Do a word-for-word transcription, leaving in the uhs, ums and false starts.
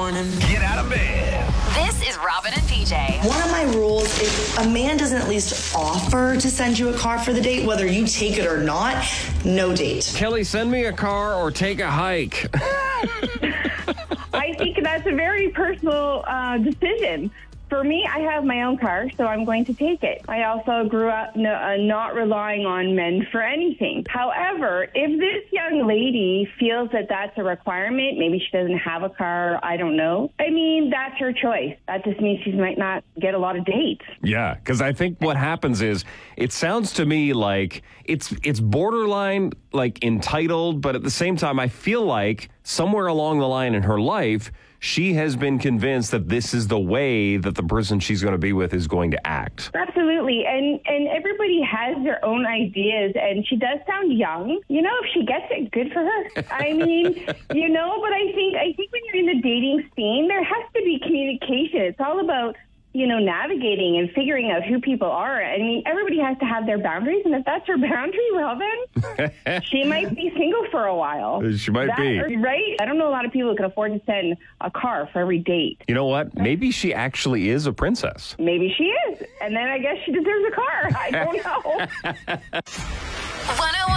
morning. Get out of bed. This is Robin and P J. One of my rules is a man doesn't at least offer to send you a car for the date, whether you take it or not, no date. Kelly, send me a car or take a hike. I think that's a very personal uh, decision. For me, I have my own car, so I'm going to take it. I also grew up no, uh, not relying on men for anything. However, if this young lady feels that that's a requirement, maybe she doesn't have a car, I don't know. I mean, that's her choice. That just means she might not get a lot of dates. Yeah, because I think what happens is it sounds to me like it's it's borderline like entitled, but at the same time, I feel like somewhere along the line in her life, she has been convinced that this is the way that the person she's going to be with is going to act. Absolutely. And and everybody has their own ideas, and she does sound young. You know, if she gets it, good for her. I mean, you know, but I think I think when you're in the dating scene, there has to be communication. It's all about, you know, navigating and figuring out who people are. I mean, everybody has to have their boundaries, and if that's her boundary, well then, she might be single for a while. She might that, be. Right? I don't know a lot of people who can afford to send a car for every date. You know what? Maybe she actually is a princess. Maybe she is, and then I guess she deserves a car. I don't know. one oh one